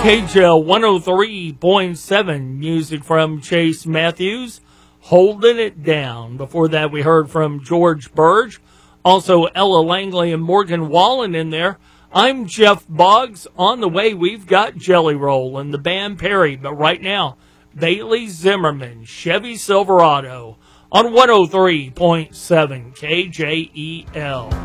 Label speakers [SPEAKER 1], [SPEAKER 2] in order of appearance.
[SPEAKER 1] KJL 103.7, music from Chase Matthews, Holding It Down. Before that, we heard from George Burge, also Ella Langley and Morgan Wallen in there. I'm Jeff Boggs. On the way, we've got Jelly Roll and the band Perry, but right now, Bailey Zimmerman, Chevy Silverado on 103.7 KJEL.